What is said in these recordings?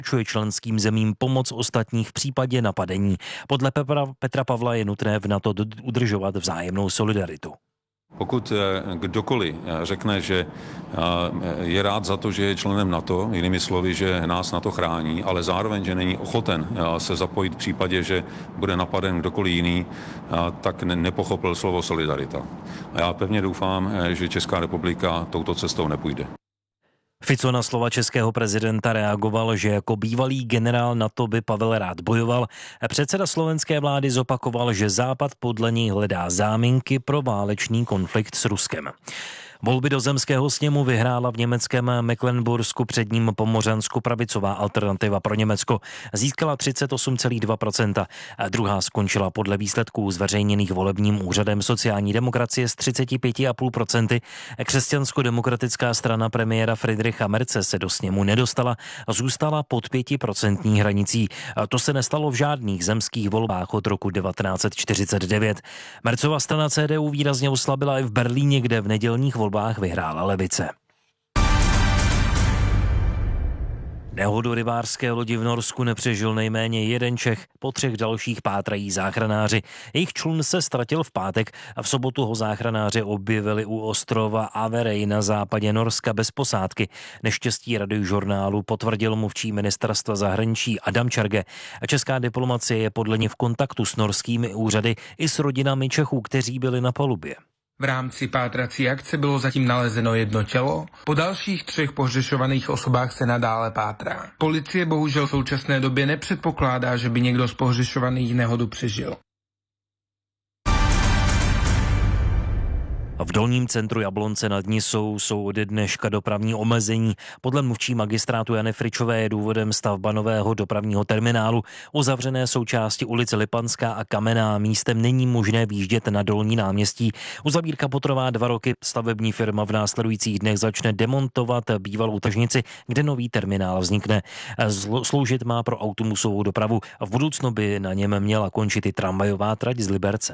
Čuje členským zemím pomoc ostatních v případě napadení. Podle Petra Pavla je nutné v NATO udržovat vzájemnou solidaritu. Pokud kdokoliv řekne, že je rád za to, že je členem NATO, jinými slovy, že nás NATO chrání, ale zároveň, že není ochoten se zapojit v případě, že bude napaden kdokoliv jiný, tak nepochopil slovo solidarita. A já pevně doufám, že Česká republika touto cestou nepůjde. Fico na slova českého prezidenta reagoval, že jako bývalý generál NATO by Pavel rád bojoval. Předseda slovenské vlády zopakoval, že Západ podle něj hledá záminky pro válečný konflikt s Ruskem. Volby do zemského sněmu vyhrála v německém Mecklenbursku, předním Pomořansku pravicová Alternativa pro Německo. Získala 38,2%. Druhá skončila podle výsledků zveřejněných volebním úřadem sociální demokracie s 35,5%. Křesťansko-demokratická strana premiéra Friedricha Merze se do sněmu nedostala a zůstala pod 5% hranicí. To se nestalo v žádných zemských volbách od roku 1949. Merzova strana CDU výrazně oslabila i v Berlíně, kde v nedělních volbách vyhrála levice. Nehodu rybářské lodi v Norsku nepřežil nejméně jeden Čech, po 3 dalších pátrají záchranáři. Jejich člun se ztratil v pátek a v sobotu ho záchranáři objevili u ostrova Averey na západě Norska bez posádky. Neštěstí Radiožurnálu potvrdil mluvčí ministerstva zahraničí Adam Čerge. Česká diplomacie je podle něj v kontaktu s norskými úřady i s rodinami Čechů, kteří byli na palubě. V rámci pátrací akce bylo zatím nalezeno jedno tělo, po dalších 3 pohřešovaných osobách se nadále pátrá. Policie bohužel v současné době nepředpokládá, že by někdo z pohřešovaných nehodu přežil. V Dolním centru Jablonce nad Nisou jsou ode dneška dopravní omezení. Podle mluvčí magistrátu Jany Fričové je důvodem stavba nového dopravního terminálu. Uzavřené jsou části ulice Lipanská a Kamenná. Místem není možné výjíždět na Dolní náměstí. Uzavírka potrvá 2 roky. Stavební firma v následujících dnech začne demontovat bývalou tržnici, kde nový terminál vznikne. Sloužit má pro autobusovou dopravu. V budoucnu by na něm měla končit i tramvajová trať z Liberce.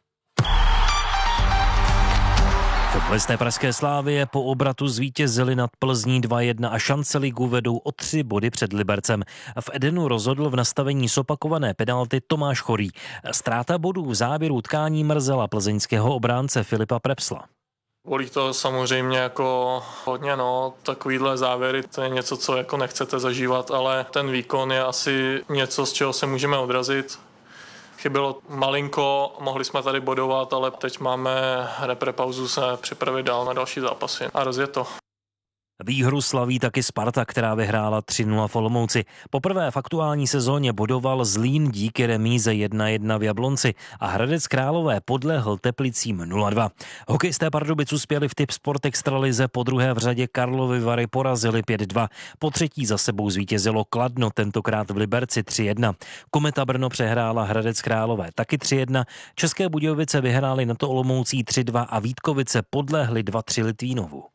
Fotbalisté pražské Slávie po obratu zvítězili nad Plzní 2-1 a šance ligu vedou o 3 body před Libercem. V Edenu rozhodl v nastavení zopakované penalty Tomáš Chorý. Ztráta bodů v závěru utkání mrzela plzeňského obránce Filipa Prepsla. Bolí to samozřejmě jako hodně, takovýhle závěry, to je něco, co jako nechcete zažívat, ale ten výkon je asi něco, z čeho se můžeme odrazit. Chybělo malinko, mohli jsme tady bodovat, ale teď máme reprepauzu se připravit dál na další zápasy a rozjet to. Výhru slaví taky Sparta, která vyhrála 3-0 v Olomouci. Poprvé v aktuální sezóně bodoval Zlín díky remíze 1-1 v Jablonci a Hradec Králové podlehl Teplicím 0-2. Hokejisté Pardubic uspěli v Tipsport extralize, po druhé v řadě Karlovy Vary porazili 5-2. Po třetí za sebou zvítězilo Kladno, tentokrát v Liberci 3-1. Kometa Brno přehrála Hradec Králové taky 3-1. České Budějovice vyhrály na to Olomoucí 3-2 a Vítkovice podlehly 2-3 Litvínovu.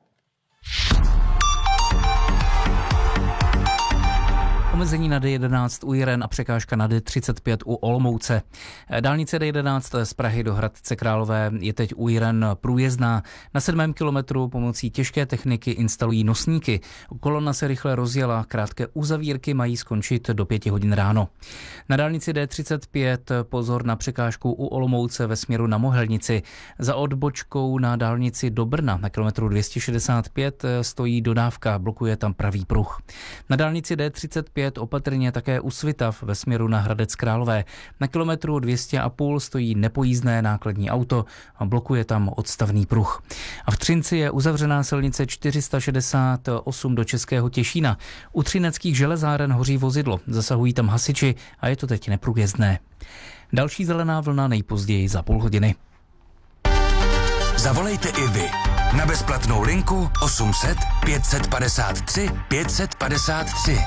Omezení na D11 u Jiren a překážka na D35 u Olomouce. Dálnice D11 z Prahy do Hradce Králové je teď u Jiren průjezdná. Na 7. kilometru pomocí těžké techniky instalují nosníky. Kolona se rychle rozjela, krátké uzavírky mají skončit do 5 hodin ráno. Na dálnici D35 pozor na překážku u Olomouce ve směru na Mohelnici. Za odbočkou na dálnici do Brna na kilometru 265 stojí dodávka, blokuje tam pravý pruh. Na dálnici D35 opatrně také u Svitav ve směru na Hradec Králové. Na kilometru 200,5 stojí nepojízdné nákladní auto a blokuje tam odstavný pruh. A v Třinci je uzavřená silnice 468 do Českého Těšína. U třineckých železáren hoří vozidlo, zasahují tam hasiči a je to teď neprůjezdné. Další zelená vlna nejpozději za půl hodiny. Zavolejte i vy na bezplatnou linku 800 553 553.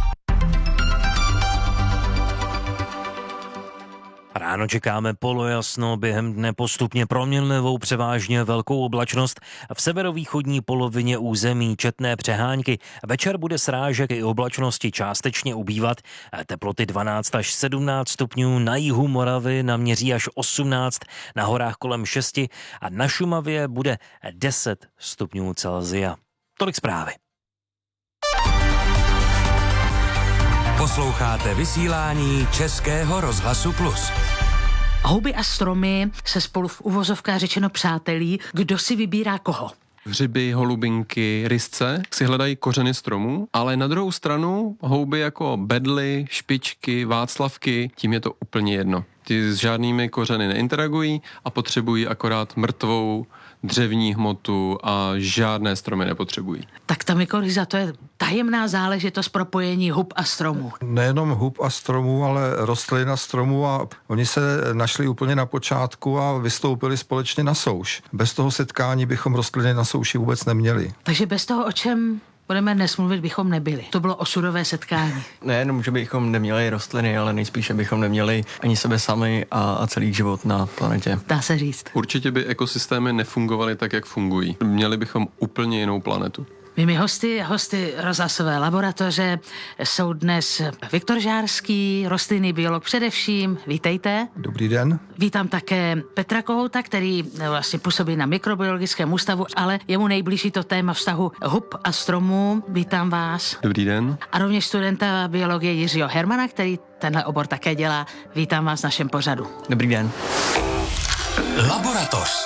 Ráno čekáme polojasno, během dne postupně proměnlivou převážně velkou oblačnost. V severovýchodní polovině území četné přehánky. Večer bude srážek i oblačnosti částečně ubývat. Teploty 12 až 17 stupňů, na jihu Moravy naměří až 18, na horách kolem 6 a na Šumavě bude 10 stupňů Celsia. Tolik zprávy. Posloucháte vysílání Českého rozhlasu Plus. Houby a stromy se spolu v uvozovkách řečeno přátelí. Kdo si vybírá koho? Hřiby, holubinky, rysce si hledají kořeny stromů, ale na druhou stranu houby jako bedly, špičky, václavky, tím je to úplně jedno. Ty s žádnými kořeny neinteragují a potřebují akorát mrtvou dřevní hmotu a žádné stromy nepotřebují. Tak ta mykorhiza, to je tajemná záležitost propojení hub a stromů. Nejenom hub a stromů, ale rostlin a stromů a oni se našli úplně na počátku a vystoupili společně na souš. Bez toho setkání bychom rostliny na souši vůbec neměli. Takže bez toho, o čem budeme dnes mluvit, bychom nebyli. To bylo osudové setkání. Nejenom, že bychom neměli rostliny, ale nejspíše bychom neměli ani sebe sami a celý život na planetě. Dá se říct. Určitě by ekosystémy nefungovaly tak, jak fungují. Měli bychom úplně jinou planetu. Mými hosty rozhlasové laboratoře jsou dnes Viktor Žárský, rostlinný biolog především. Vítejte. Dobrý den. Vítám také Petra Kohouta, který vlastně působí na mikrobiologickém ústavu, ale je mu nejbližší to téma vztahu hub a stromů. Vítám vás. Dobrý den. A rovněž studenta biologie Jiřího Hermana, který tenhle obor také dělá. Vítám vás v našem pořadu. Dobrý den. Laboratoř.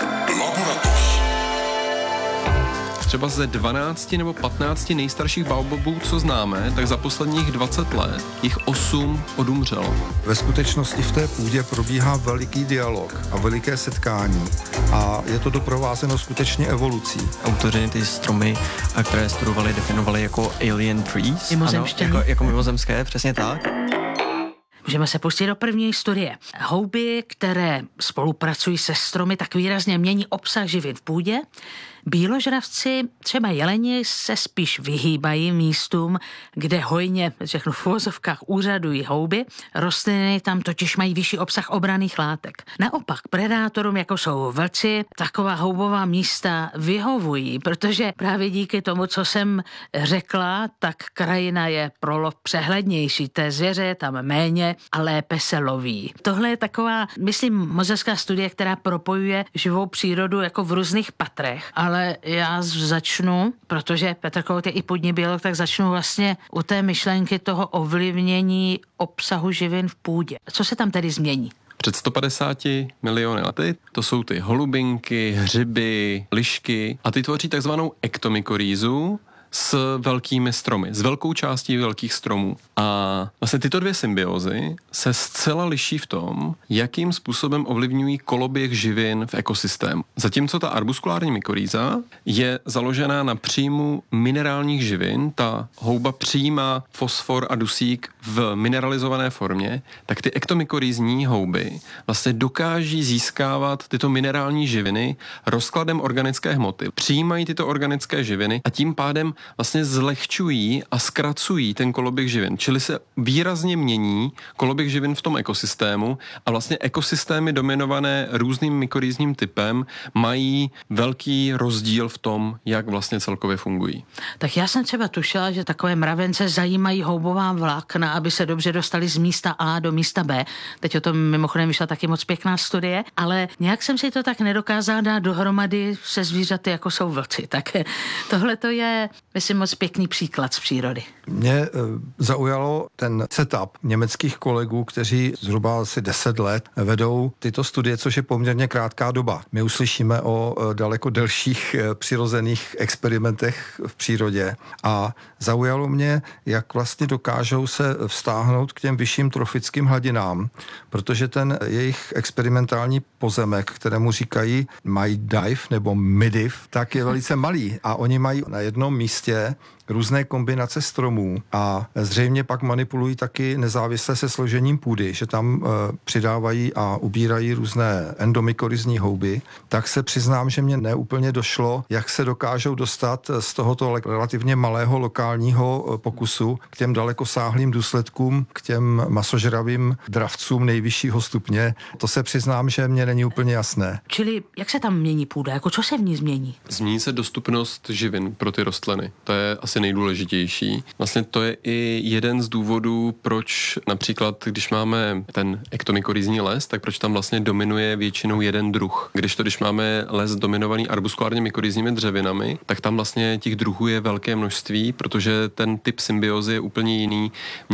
Třeba ze 12 nebo 15 nejstarších baobabů, co známe, tak za posledních 20 let jich 8 odumřelo. Ve skutečnosti v té půdě probíhá veliký dialog a veliké setkání a je to doprovázeno skutečně evolucí. Autoři ty stromy, které studovali, definovali jako alien trees. Mimozemštění. Ano, jako mimozemské, přesně tak. Můžeme se pustit do první studie. Houby, které spolupracují se stromy, tak výrazně mění obsah živin v půdě. Býložravci, třeba jeleni, se spíš vyhýbají místům, kde hojně, řeknu v uvozovkách, úřadují houby. Rostliny tam totiž mají vyšší obsah obranných látek. Naopak predátorům, jako jsou vlci, taková houbová místa vyhovují, protože právě díky tomu, co jsem řekla, tak krajina je pro lov přehlednější. Té zvěře je tam méně a lépe se loví. Tohle je taková, myslím, mozeřská studie, která propojuje živou přírodu jako v různých patrech, ale já začnu, protože Petr Kohout je i půdní biolog, tak začnu vlastně u té myšlenky toho ovlivnění obsahu živin v půdě. Co se tam tedy změní? Před 150 miliony lety to jsou ty holubinky, hřiby, lišky a ty tvoří takzvanou ektomykorýzu s velkými stromy, s velkou částí velkých stromů. A vlastně tyto dvě symbiózy se zcela liší v tom, jakým způsobem ovlivňují koloběh živin v ekosystému. Zatímco ta arbuskulární mykorýza je založená na příjmu minerálních živin, ta houba přijímá fosfor a dusík v mineralizované formě, tak ty ektomykorýzní houby vlastně dokáží získávat tyto minerální živiny rozkladem organické hmoty. Přijímají tyto organické živiny a tím pádem vlastně zlehčují a zkracují ten koloběh živin. Čili se výrazně mění koloběh živin v tom ekosystému a vlastně ekosystémy dominované různým mykorýzním typem mají velký rozdíl v tom, jak vlastně celkově fungují. Tak já jsem třeba tušila, že takové mravence zajímají houbová vlákna, aby se dobře dostali z místa A do místa B. Teď o tom mimochodem vyšla taky moc pěkná studie, ale nějak jsem si to tak nedokázala dát dohromady se zvířaty, jako jsou vlci. Tak tohle to je, myslím, moc pěkný příklad z přírody. Mě zaujalo ten setup německých kolegů, kteří zhruba asi 10 let vedou tyto studie, což je poměrně krátká doba. My uslyšíme o daleko delších přirozených experimentech v přírodě a zaujalo mě, jak vlastně dokážou se vztáhnout k těm vyšším trofickým hladinám, protože ten jejich experimentální pozemek, kterému říkají MyDive nebo MIDIV, tak je velice malý a oni mají na jednom místě různé kombinace stromů a zřejmě pak manipulují taky nezávisle se složením půdy, že tam přidávají a ubírají různé endomykorizní houby, tak se přiznám, že mě neúplně došlo, jak se dokážou dostat z tohoto relativně malého lokálního pokusu k těm dalekosáhlým důsledkům, k těm masožravým dravcům nejvyššího stupně. To se přiznám, že mě není úplně jasné. Čili jak se tam mění půda? Jako co se v ní změní? Změní se dostupnost živin pro ty rostliny. To je asi nejdůležitější. Vlastně to je i jeden z důvodů, proč například, když máme ten ektomykorýzní les, tak proč tam vlastně dominuje většinou jeden druh. Když máme les dominovaný arbuskulárně mykorýzními dřevinami, tak tam vlastně těch druhů je velké množství, protože ten typ symbiozy je úplně jiný.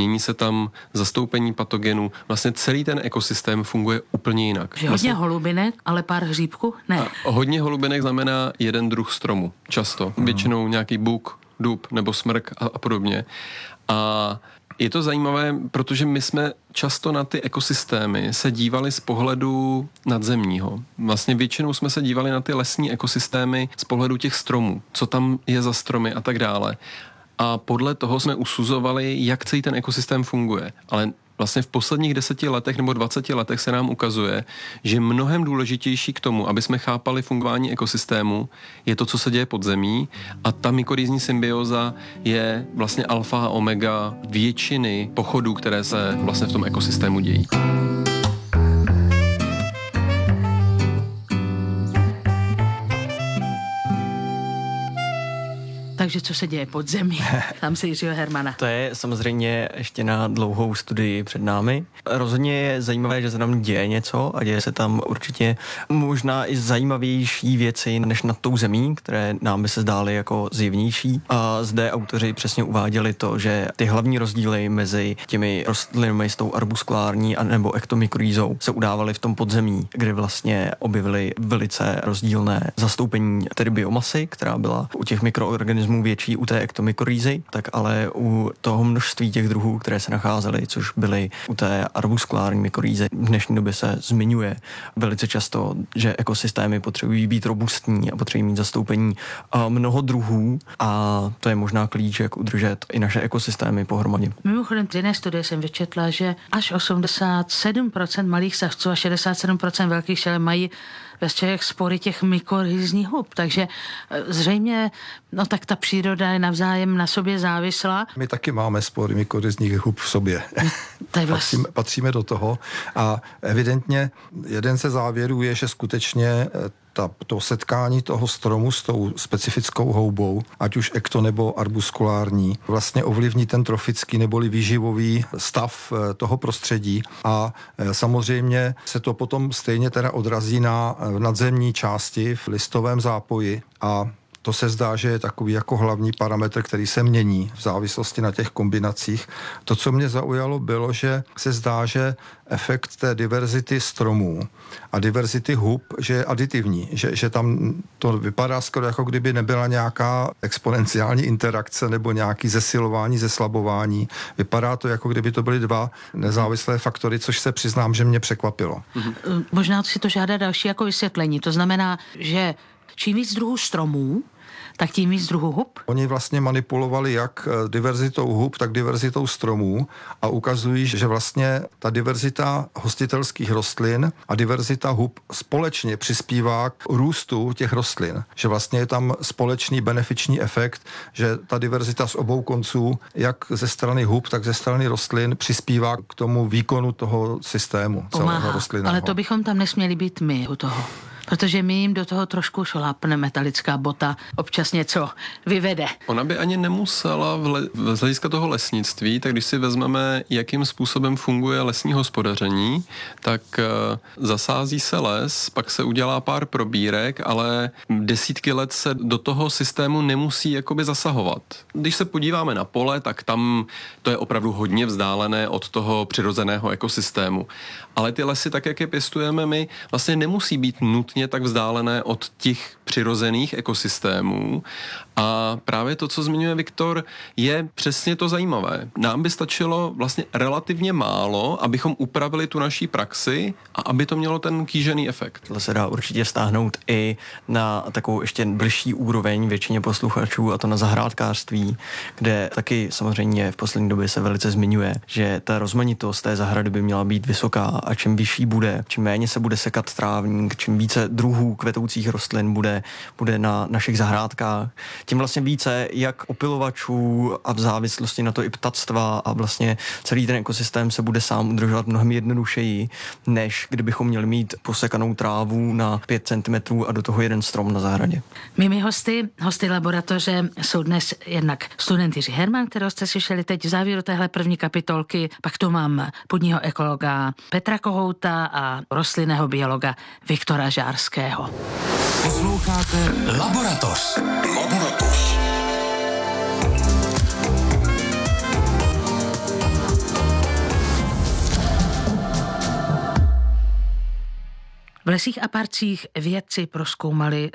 mění se tam zastoupení patogenů, vlastně celý ten ekosystém funguje úplně jinak. Že hodně holubinek, ale pár hříbků? Ne. A hodně holubinek znamená jeden druh stromu, často. Většinou nějaký buk, dub nebo smrk a podobně. A je to zajímavé, protože my jsme často na ty ekosystémy se dívali z pohledu nadzemního. Vlastně většinou jsme se dívali na ty lesní ekosystémy z pohledu těch stromů, co tam je za stromy a tak dále. A podle toho jsme usuzovali, jak celý ten ekosystém funguje. Ale vlastně v posledních 10 letech nebo 20 letech se nám ukazuje, že mnohem důležitější k tomu, aby jsme chápali fungování ekosystému, je to, co se děje pod zemí, a ta mykorýzní symbioza je vlastně alfa a omega většiny pochodů, které se vlastně v tom ekosystému dějí. Takže co se děje pod zemí? Tam se Jiřího Hermana. To je samozřejmě ještě na dlouhou studii před námi. Rozhodně je zajímavé, že se tam děje něco a děje se tam určitě možná i zajímavější věci než nad tou zemí, které nám by se zdály jako zjevnější. A zde autoři přesně uváděli to, že ty hlavní rozdíly mezi těmi rostlinami s tou arbuskulární a nebo ektomykorýzou se udávaly v tom podzemí, kde vlastně objevili velice rozdílné zastoupení tedy biomasy, která byla u těch mikroorganismů větší u té ektomykorýzy, tak ale u toho množství těch druhů, které se nacházely, což byly u té arbuskulární mykorýzy. V dnešní době se zmiňuje velice často, že ekosystémy potřebují být robustní a potřebují mít zastoupení mnoho druhů, a to je možná klíč, jak udržet i naše ekosystémy pohromadě. Mimochodem, v jiné studie jsem vyčetla, že až 87% malých savců a 67% velkých šelem mají ve střech spory těch mykorhizních hub, takže zřejmě, no tak ta příroda je navzájem na sobě závislá. My taky máme spory mykorhizních hub v sobě. Patříme do toho a evidentně jeden ze závěrů je, že skutečně to setkání toho stromu s tou specifickou houbou, ať už ekto nebo arbuskulární, vlastně ovlivní ten trofický neboli výživový stav toho prostředí, a samozřejmě se to potom stejně teda odrazí na nadzemní části v listovém zápoji, a to se zdá, že je takový jako hlavní parametr, který se mění v závislosti na těch kombinacích. To, co mě zaujalo, bylo, že se zdá, že efekt té diverzity stromů a diverzity hub, že je aditivní, že tam to vypadá skoro jako kdyby nebyla nějaká exponenciální interakce nebo nějaký zesilování, zeslabování. Vypadá to, jako kdyby to byly dva nezávislé faktory, což se přiznám, že mě překvapilo. Možná si to žádá další jako vysvětlení. To znamená, že čím víc druhů stromů, tak tím víc druhů hub? Oni vlastně manipulovali jak diverzitou hub, tak diverzitou stromů a ukazují, že vlastně ta diverzita hostitelských rostlin a diverzita hub společně přispívá k růstu těch rostlin. Že vlastně je tam společný benefiční efekt, že ta diverzita z obou konců, jak ze strany hub, tak ze strany rostlin, přispívá k tomu výkonu toho systému celého rostlinného. Ale to bychom tam nesměli být my u toho. Protože my jim do toho trošku šlápne metalická bota, občas něco vyvede. Ona by ani nemusela z hlediska toho lesnictví, tak když si vezmeme, jakým způsobem funguje lesní hospodaření, tak zasází se les, pak se udělá pár probírek, ale desítky let se do toho systému nemusí jakoby zasahovat. Když se podíváme na pole, tak tam to je opravdu hodně vzdálené od toho přirozeného ekosystému. Ale ty lesy, tak jak je pěstujeme my, vlastně nemusí být nutně tak vzdálené od těch přirozených ekosystémů. A právě to, co zmiňuje Viktor, je přesně to zajímavé. Nám by stačilo vlastně relativně málo, abychom upravili tu naší praxi a aby to mělo ten kýžený efekt. To se dá určitě stáhnout i na takovou ještě bližší úroveň většině posluchačů, a to na zahrádkářství, kde taky samozřejmě v poslední době se velice zmiňuje, že ta rozmanitost té zahrady by měla být vysoká, a čím vyšší bude, čím méně se bude sekat trávník, čím více druhů kvetoucích rostlin bude na našich zahrádkách, tím vlastně více jak opylovačů a v závislosti na to i ptactva, a vlastně celý ten ekosystém se bude sám udržovat mnohem jednodušeji, než kdybychom měli mít posekanou trávu na 5 cm a do toho jeden strom na zahradě. Mými hosty laboratoře jsou dnes jednak student Jiří Herman, kterého jste slyšeli teď v závěru téhle první kapitolky, pak tu mám půdního ekologa Petra Kohouta a rostlinného biologa Viktora Žárského. Posloucháte Laboratoř. V lesích a parcích vědci prozkoumali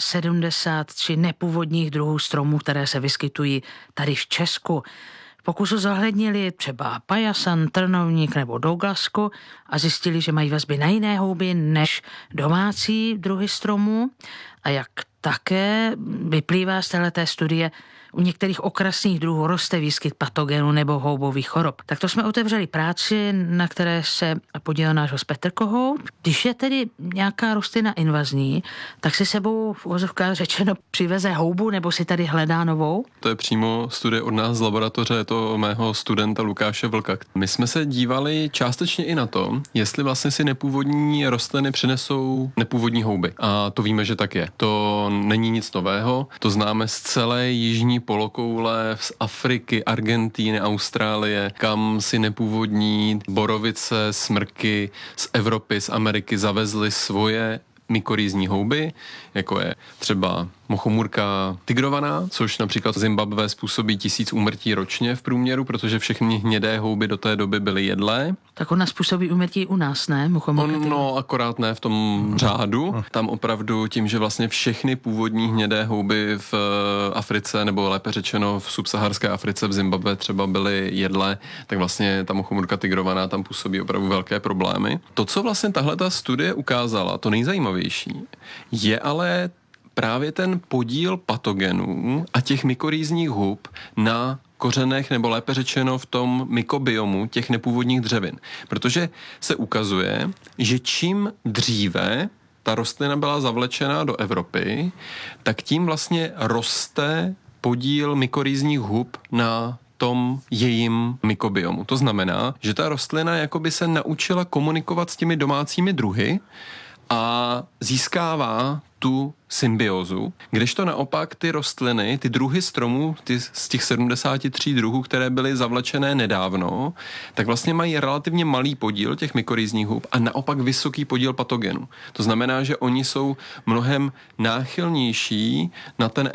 73 nepůvodních druhů stromů, které se vyskytují tady v Česku. V pokusu zohlednili třeba pajasan, trnovník nebo douglasku a zjistili, že mají vazby na jiné houby než domácí druhy stromů. A jak také vyplývá z téhleté studie, u některých okrasných druhů roste výskyt patogenů nebo houbových chorob. Tak to jsme otevřeli práci, na které se podílel náš host Petr Kohout. Když je tedy nějaká rostlina invazní, tak si sebou v uvozovkách řečeno přiveze houbu nebo si tady hledá novou? To je přímo studie od nás z laboratoře, je to mého studenta Lukáše Vlka. My jsme se dívali částečně i na to, jestli vlastně si nepůvodní rostliny přinesou nepůvodní houby. A to víme, že tak je. To není nic nového, to známe z celé jižní polokoule, z Afriky, Argentíny, Austrálie, kam si nepůvodní borovice, smrky z Evropy, z Ameriky zavezly svoje mykorýzní houby, jako je třeba mochomůrka tigrovaná, což například v Zimbabwe způsobí 1000 úmrtí ročně v průměru, protože všechny hnědé houby do té doby byly jedlé. Tak ona způsobí úmrtí u nás, ne? No, akorát ne v tom řádu. Tam opravdu tím, že vlastně všechny původní hnědé houby v Africe, nebo lépe řečeno v subsaharské Africe, v Zimbabwe třeba byly jedlé, tak vlastně ta mochomůrka tigrovaná tam působí opravdu velké problémy. To, co vlastně tahleta studie ukázala, to nejzajímavější, je ale právě ten podíl patogenů a těch mykorýzních hub na kořenech, nebo lépe řečeno v tom mykobiomu těch nepůvodních dřevin. Protože se ukazuje, že čím dříve ta rostlina byla zavlečena do Evropy, tak tím vlastně roste podíl mykorýzních hub na tom jejím mykobiomu. To znamená, že ta rostlina jakoby se naučila komunikovat s těmi domácími druhy a získává tu symbiózu, kdežto naopak ty rostliny, ty druhy stromů, z těch 73 druhů, které byly zavlečené nedávno, tak vlastně mají relativně malý podíl těch mykorýzních hub a naopak vysoký podíl patogenů. To znamená, že oni jsou mnohem náchylnější na ten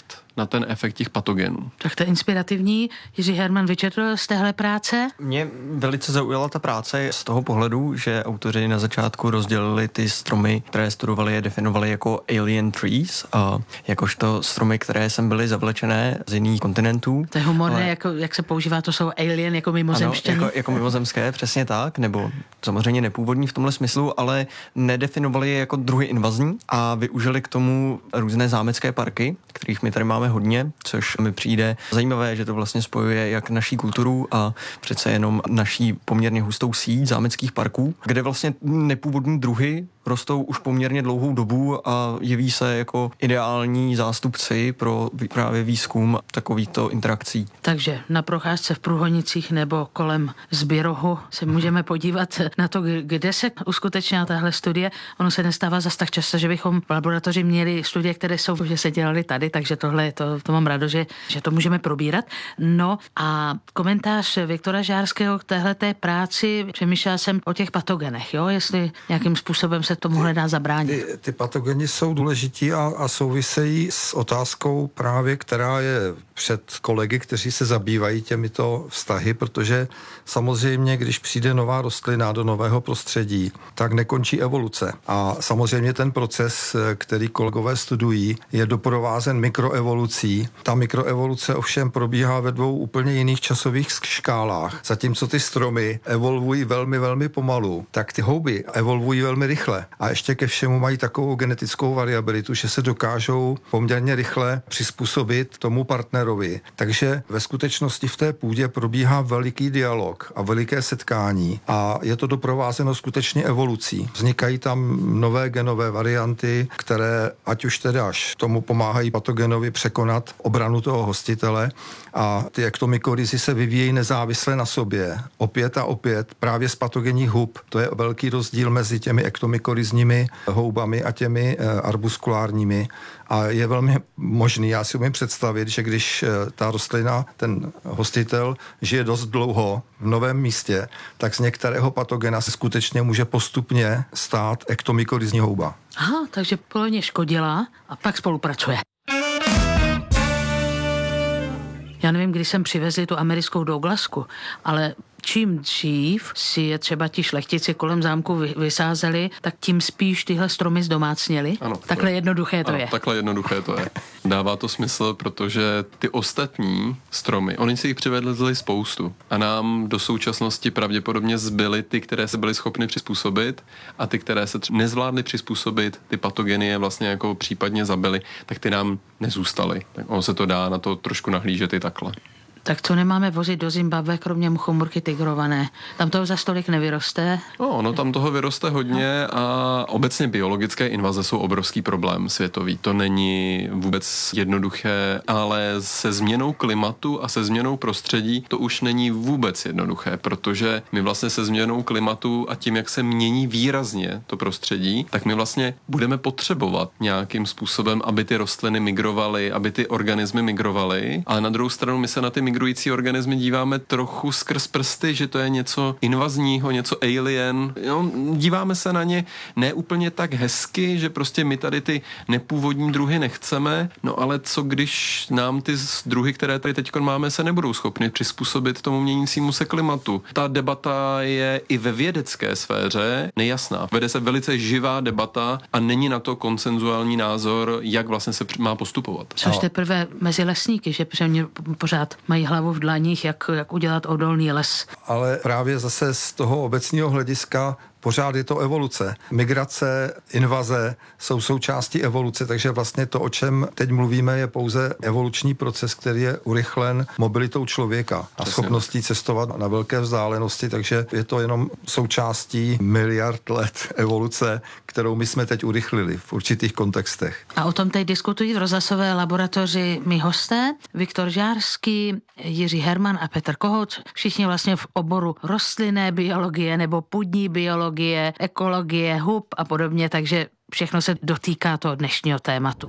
efekt těch patogenů. Tak to je inspirativní. Jiří Herman vyčetl z téhle práce? Mě velice zaujala ta práce z toho pohledu, že autoři na začátku rozdělili ty stromy, které studovali a definovali jako alien trees, a jakožto stromy, které sem byly zavlečené z jiných kontinentů. To je humorné, jak se používá to slovo alien jako mimozemštění. Ano, jako mimozemské, přesně tak, nebo samozřejmě nepůvodní v tomhle smyslu, ale nedefinovali je jako druhy invazní a využili k tomu různé zámecké parky, kterých my tady máme hodně, což mi přijde zajímavé, že to vlastně spojuje jak naší kulturu a přece jenom naší poměrně hustou síť zámeckých parků, kde vlastně nepůvodní druhy rostou už poměrně dlouhou dobu a jeví se jako ideální zástupci pro právě výzkum takovýchto interakcí. Takže na procházce v Průhonicích nebo kolem Zbirohu se můžeme podívat na to, kde se uskutečnila tahle studie. Ono se nestává zas tak často, že bychom v laboratoři měli studie, které jsou, že se dělaly tady, takže tohle to mám rádo, že to můžeme probírat. No a komentář Viktora Žárského k téhleté práci, přemýšlel jsem o těch patogenech, jo, jestli nějakým způsobem se tomuhle dá zabránit. Ty patogeny jsou důležití a souvisejí s otázkou právě, která je před kolegy, kteří se zabývají těmito vztahy, protože samozřejmě, když přijde nová rostlina do nového prostředí, tak nekončí evoluce. A samozřejmě ten proces, který kolegové studují, je doprovázen mikroevolucí. Ta mikroevoluce ovšem probíhá ve dvou úplně jiných časových škálách. Zatímco ty stromy evoluují velmi, velmi pomalu, tak ty houby evoluují velmi rychle. A ještě ke všemu mají takovou genetickou variabilitu, že se dokážou poměrně rychle přizpůsobit tomu partnerovi. Takže ve skutečnosti v té půdě probíhá veliký dialog a veliké setkání a je to doprovázeno skutečně evolucí. Vznikají tam nové genové varianty, které ať už teda až tomu pomáhají patogenovi překonat obranu toho hostitele a ty ektomykoryzy se vyvíjejí nezávisle na sobě. Opět a opět právě z patogenních hub. To je velký rozdíl mezi těmi ektomykoryzními houbami a těmi arbuskulárními. A je velmi možný, já si umím představit, že když ta rostlina, ten hostitel, žije dost dlouho v novém místě, tak z některého patogena se skutečně může postupně stát ektomykoryzní houba. Aha, takže poloně škodila a pak spolupracuje. Já nevím, kdy jsem přivezli tu americkou douglasku, ale čím dřív si je třeba ti šlechtici kolem zámku vysázeli, tak tím spíš tyhle stromy zdomácněli. Ano, takhle jednoduché to je. Takhle jednoduché to je. Dává to smysl, protože ty ostatní stromy, oni si jich přivedli spoustu a nám do současnosti pravděpodobně zbyly ty, které se byly schopny přizpůsobit a ty, které se nezvládly přizpůsobit, ty patogenie vlastně jako případně zabily, tak ty nám nezůstaly. Tak ono se to dá na to trošku nahlížet i takhle. Tak co nemáme vozit do Zimbabwe, kromě muchomurky tigrované? Tam toho za stolik nevyroste? No, tam toho vyroste hodně a obecně biologické invaze jsou obrovský problém světový. To není vůbec jednoduché, ale se změnou klimatu a se změnou prostředí to už není vůbec jednoduché, protože my vlastně se změnou klimatu a tím, jak se mění výrazně to prostředí, tak my vlastně budeme potřebovat nějakým způsobem, aby ty rostliny migrovaly, aby ty organismy migrovaly, ale na druhou stranu my se na ty migrující organismy díváme trochu skrz prsty, že to je něco invazního, něco alien. Jo, díváme se na ně ne úplně tak hezky, že prostě my tady ty nepůvodní druhy nechceme, no ale co když nám ty druhy, které tady teď máme, se nebudou schopny přizpůsobit tomu měnícímu se klimatu. Ta debata je i ve vědecké sféře nejasná. Vede se velice živá debata a není na to konsenzuální názor, jak vlastně se má postupovat. Což teprve mezi lesníky, že mě pořád mají hlavu v dlaních, jak udělat odolný les. Ale právě zase z toho obecného hlediska pořád je to evoluce. Migrace, invaze jsou součástí evoluce, takže vlastně to, o čem teď mluvíme, je pouze evoluční proces, který je urychlen mobilitou člověka a schopností cestovat na velké vzdálenosti, takže je to jenom součástí miliard let evoluce, kterou my jsme teď urychlili v určitých kontextech. A o tom teď diskutují v rozhlasové laboratoři mý hosté, Viktor Žárský, Jiří Herman a Petr Kohout, všichni vlastně v oboru rostlinné biologie nebo půdní biologie, ekologie, hub a podobně, takže všechno se dotýká toho dnešního tématu.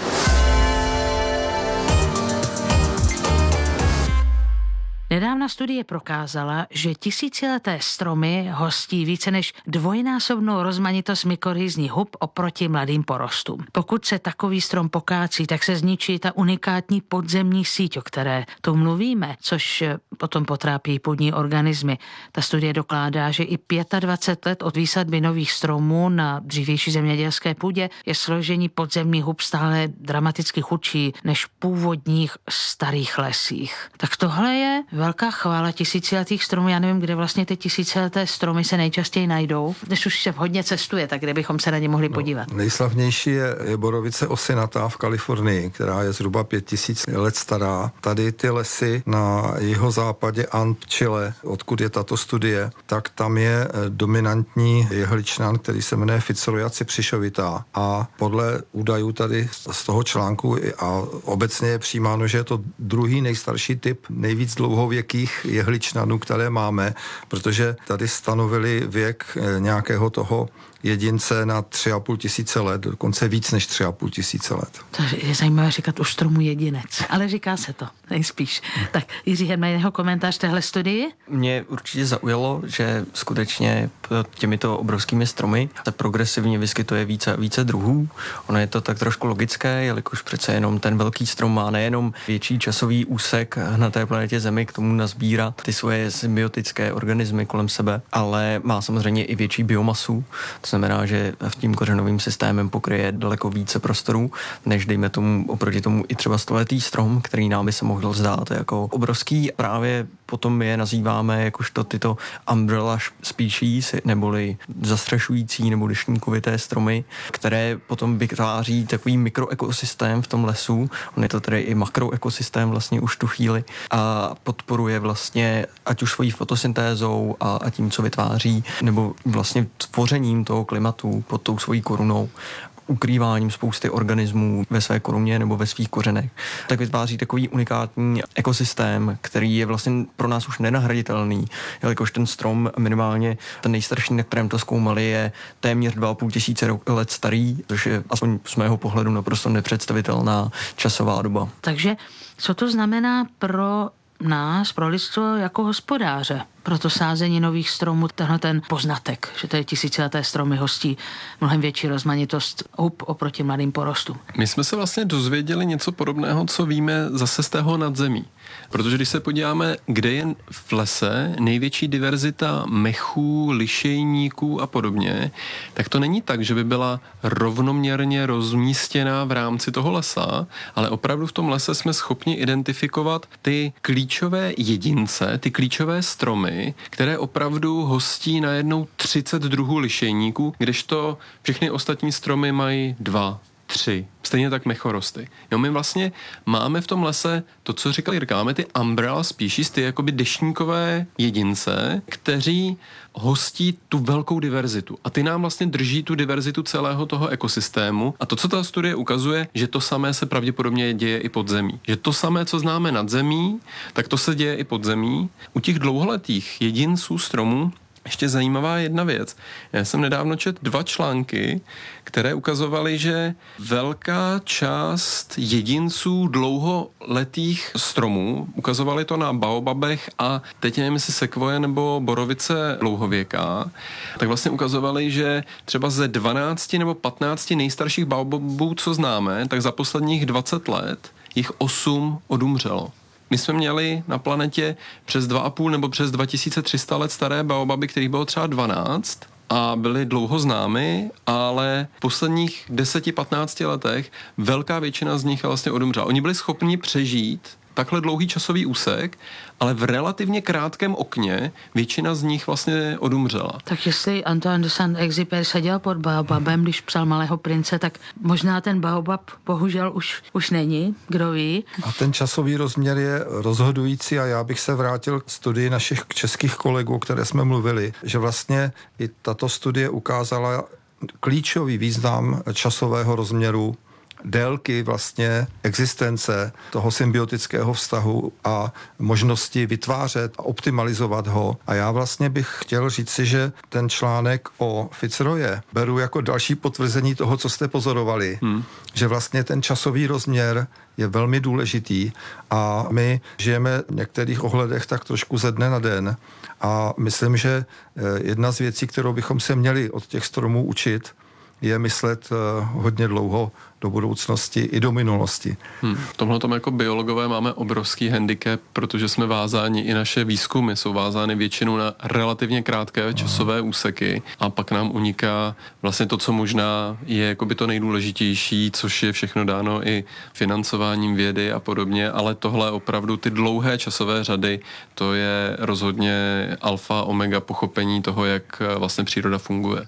Nedávna studie prokázala, že tisícileté stromy hostí více než dvojnásobnou rozmanitost mykorhizních hub oproti mladým porostům. Pokud se takový strom pokácí, tak se zničí ta unikátní podzemní síť, o které tu mluvíme, což potom potrápí půdní organismy. Ta studie dokládá, že i 25 let od výsadby nových stromů na dřívější zemědělské půdě je složení podzemních hub stále dramaticky chudší než v původních starých lesích. Tak tohle je velká chvála tisíciletých stromů. Já nevím, kde vlastně ty tisícileté stromy se nejčastěji najdou. Dnes už se hodně cestuje, tak kde bychom se na ně mohli podívat. Nejslavnější je borovice osinatá v Kalifornii, která je zhruba 5000 let stará. Tady ty lesy na jihozápadě And, Chile, odkud je tato studie, tak tam je dominantní jehličnan, který se jmenuje Fitzroya cypřišovitá. A podle údajů tady z toho článku a obecně je přijímáno, že je to druhý nejstarší typ nejvíc dlouhověkých jehličnanů, které máme, protože tady stanovili věk nějakého toho jedince na 3500 let, dokonce víc než 3500 let. To je zajímavé říkat už stromu jedinec, ale říká se to, nejspíš. Tak Jiří Herman, jeho komentář téhle studii? Mě určitě zaujalo, že skutečně těmito obrovskými stromy se progresivně vyskytuje více a více druhů. Ono je to tak trošku logické, jelikož přece jenom ten velký strom má nejenom větší časový úsek na té planetě Zemi k tomu nazbírat ty svoje symbiotické organismy kolem sebe, ale má samozřejmě i větší biomasu. To znamená, že v tím kořenovým systémem pokryje daleko více prostorů, než dejme tomu oproti tomu i třeba stoletý strom, který nám by se mohl zdát jako obrovský. Právě potom je nazýváme jakožto tyto umbrella species, neboli zastřešující nebo deštníkovité stromy, které potom vytváří takový mikroekosystém v tom lesu. On je to tedy i makroekosystém vlastně už tu chvíli a podporuje vlastně ať už svojí fotosyntézou a tím, co vytváří, nebo vlastně tvořením toho klimatu pod tou svojí korunou, ukrýváním spousty organismů ve své koruně nebo ve svých kořenech, tak vytváří takový unikátní ekosystém, který je vlastně pro nás už nenahraditelný, jelikož ten strom minimálně, ten nejstarší, na kterém to zkoumali, je téměř 2500 let starý, což je aspoň z mého pohledu naprosto nepředstavitelná časová doba. Takže co to znamená pro nás, pro lidstvo jako hospodáře, pro to sázení nových stromů, tenhle ten poznatek, že tady tisícileté stromy hostí mnohem větší rozmanitost hub oproti mladým porostům. My jsme se vlastně dozvěděli něco podobného, co víme zase z tého nadzemí. Protože když se podíváme, kde je v lese největší diverzita mechů, lišejníků a podobně, tak to není tak, že by byla rovnoměrně rozmístěná v rámci toho lesa, ale opravdu v tom lese jsme schopni identifikovat ty klíčové jedince, ty klíčové stromy, které opravdu hostí najednou 30 druhů lišejníků, kdežto všechny ostatní stromy mají 2, 3. Stejně tak mechorosty. Jo, my vlastně máme v tom lese to, co říkal Jirka, máme ty umbrella species, ty jakoby deštníkové jedince, kteří hostí tu velkou diverzitu. A ty nám vlastně drží tu diverzitu celého toho ekosystému. A to, co ta studie ukazuje, že to samé se pravděpodobně děje i pod zemí. Že to samé, co známe nad zemí, tak to se děje i pod zemí. U těch dlouholetých jedinců stromů ještě zajímavá jedna věc. Já jsem nedávno četl 2 články, které ukazovaly, že velká část jedinců dlouholetých stromů, ukazovaly to na baobabech a teď nevím, jestli sekvoje nebo borovice dlouhověká, tak vlastně ukazovaly, že třeba ze 12 nebo 15 nejstarších baobabů, co známe, tak za posledních 20 let jich 8 odumřelo. My jsme měli na planetě přes 2,5 nebo přes 2300 let staré baobaby, kterých bylo třeba 12 a byly dlouho známy, ale v posledních 10-15 letech velká většina z nich vlastně odumřela. Oni byli schopni přežít takhle dlouhý časový úsek, ale v relativně krátkém okně většina z nich vlastně odumřela. Tak jestli Antoine de Saint-Exupéry seděl pod baobabem, když psal Malého prince, tak možná ten baobab bohužel už není, kdo ví. A ten časový rozměr je rozhodující a já bych se vrátil k studii našich českých kolegů, o které jsme mluvili, že vlastně i tato studie ukázala klíčový význam časového rozměru, délky vlastně existence toho symbiotického vztahu a možnosti vytvářet a optimalizovat ho. A já vlastně bych chtěl říci, že ten článek o Fitzroye beru jako další potvrzení toho, co jste pozorovali. Že vlastně ten časový rozměr je velmi důležitý a my žijeme v některých ohledech tak trošku ze dne na den a myslím, že jedna z věcí, kterou bychom se měli od těch stromů učit, je myslet hodně dlouho do budoucnosti i do minulosti. V tomhle tom jako biologové máme obrovský handicap, protože jsme vázáni, i naše výzkumy jsou vázány většinou na relativně krátké časové úseky a pak nám uniká vlastně to, co možná je jakoby to nejdůležitější, což je všechno dáno i financováním vědy a podobně, ale tohle opravdu ty dlouhé časové řady, to je rozhodně alfa, omega pochopení toho, jak vlastně příroda funguje.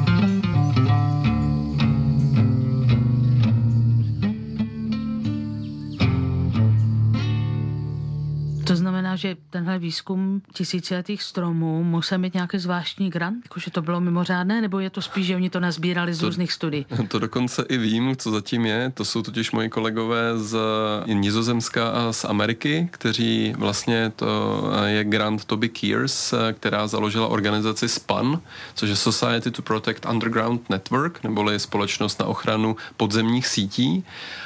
To znamená, že tenhle výzkum tisíciletých stromů musí mít nějaký zvláštní grant? Jakože to bylo mimořádné, nebo je to spíš, že oni to nazbírali z různých studií? To dokonce i vím, co zatím je. To jsou totiž moji kolegové z Nizozemska a z Ameriky, kteří vlastně, to je grant Toby Kears, která založila organizaci SPAN, což je Society to Protect Underground Network, neboli Společnost na ochranu podzemních sítí.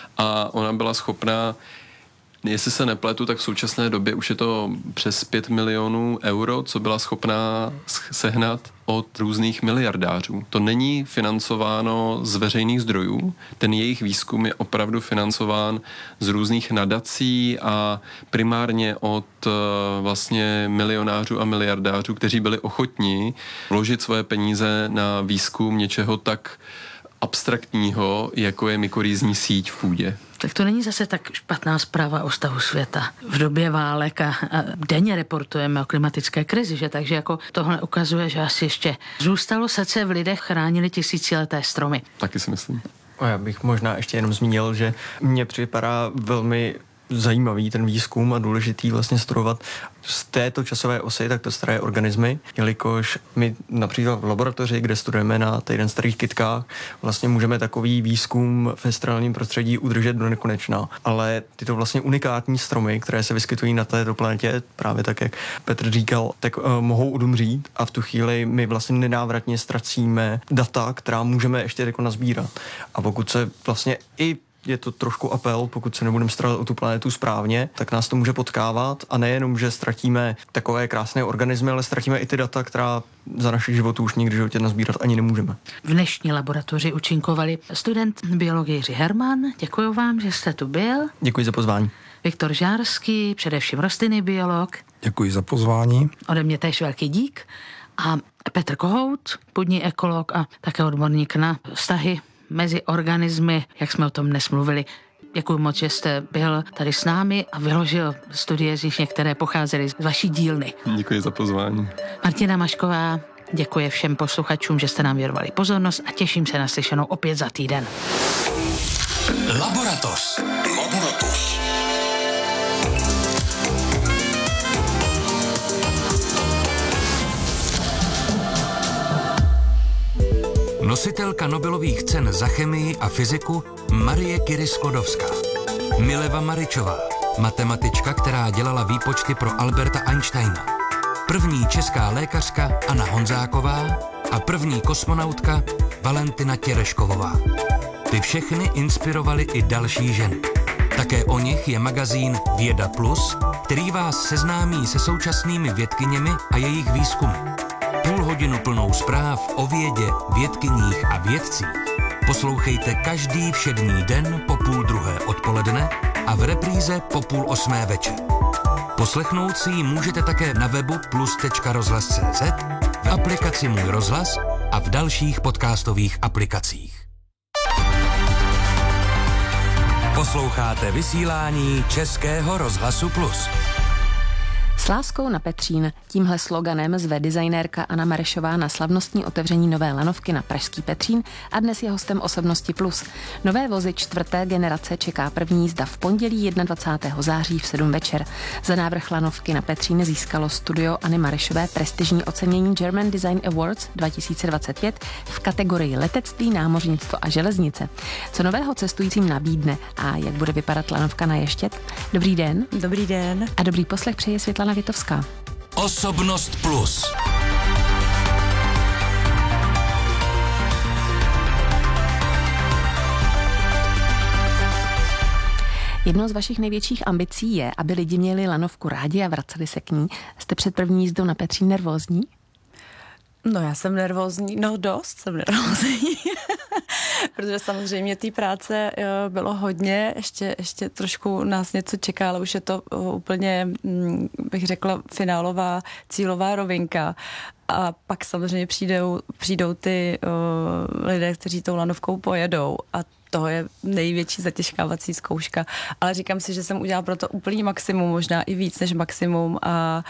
A ona byla schopná, jestli se nepletu, tak v současné době už je to přes 5 milionů euro, co byla schopná sehnat od různých miliardářů. To není financováno z veřejných zdrojů, ten jejich výzkum je opravdu financován z různých nadací a primárně od vlastně milionářů a miliardářů, kteří byli ochotní vložit svoje peníze na výzkum něčeho tak abstraktního, jako je mykorýzní síť v půdě. Tak to není zase tak špatná zpráva o stavu světa. V době válek a denně reportujeme o klimatické krizi, že? Takže jako tohle ukazuje, že asi ještě zůstalo srdce v lidech, chránili tisícileté stromy. Taky si myslím. A já bych možná ještě jenom zmínil, že mně připadá velmi zajímavý ten výzkum a důležitý vlastně studovat z této časové osy takto staré organismy, jelikož my například v laboratoři, kde studujeme na týden starých kytkách, vlastně můžeme takový výzkum ve sterilním prostředí udržet do nekonečna. Ale tyto vlastně unikátní stromy, které se vyskytují na této planetě, právě tak, jak Petr říkal, tak mohou odumřít a v tu chvíli my vlastně nenávratně ztracíme data, která můžeme ještě jako nazbírat. A pokud se vlastně i je to trošku apel, pokud se nebudeme starat o tu planetu správně, tak nás to může potkávat a nejenom, že ztratíme takové krásné organismy, ale ztratíme i ty data, která za našich životů už nikdy v životě nazbírat ani nemůžeme. V dnešní laboratoři účinkovali student biologie Jiří Herman. Děkuji vám, že jste tu byl. Děkuji za pozvání. Viktor Žárský, především rostlinný biolog. Děkuji za pozvání. Ode mě též velký dík. A Petr Kohout, půdní ekolog a také odborník na vztahy mezi organismy, jak jsme o tom dnes mluvili. Děkuji moc, že jste byl tady s námi a vyložil studie, z nich některé pocházely z vaší dílny. Děkuji za pozvání. Martina Mašková děkuje všem posluchačům, že jste nám věnovali pozornost a těším se na slyšenou opět za týden. Laboratoř. Nositelka Nobelových cen za chemii a fyziku Marie Curie Sklodowska. Mileva Maričová, matematička, která dělala výpočty pro Alberta Einsteina. První česká lékařka Anna Honzáková a první kosmonautka Valentina Tereškovová. Ty všechny inspirovaly i další ženy. Také o nich je magazín Věda Plus, který vás seznámí se současnými vědkyněmi a jejich výzkumy. Půl hodinu plnou zpráv o vědě, vědkyních a vědcích poslouchejte každý všední den po 12:30 odpoledne a v repríze po 7:30 večer. Poslechnout si ji můžete také na webu plus.rozhlas.cz, v aplikaci Můj rozhlas a v dalších podcastových aplikacích. Posloucháte vysílání Českého rozhlasu Plus. S láskou na Petřín. Tímhle sloganem zve designérka Anna Marešová na slavnostní otevření nové lanovky na pražský Petřín a dnes je hostem Osobnosti Plus. Nové vozy 4. generace čeká první jízda v pondělí 21. září v 7 večer. Za návrh lanovky na Petřín získalo studio Anny Marešové prestižní ocenění German Design Awards 2025 v kategorii letectví, námořnictvo a železnice. Co nového cestujícím nabídne a jak bude vypadat lanovka na Ještěd? Dobrý den. Dobrý den. A dobrý poslech přeje Světlana Vitovská. Osobnost Plus. Jednou z vašich největších ambicí je, aby lidi měli lanovku rádi a vraceli se k ní. Jste před první jízdou na Petřín nervózní? No já jsem nervózní, dost jsem nervózní, protože samozřejmě té práce bylo hodně, ještě trošku nás něco čeká, ale už je to úplně, bych řekla, finálová cílová rovinka. A pak samozřejmě přijdou ty lidé, kteří tou lanovkou pojedou a to je největší zatěžkávací zkouška. Ale říkám si, že jsem udělala pro to úplný maximum, možná i víc než maximum a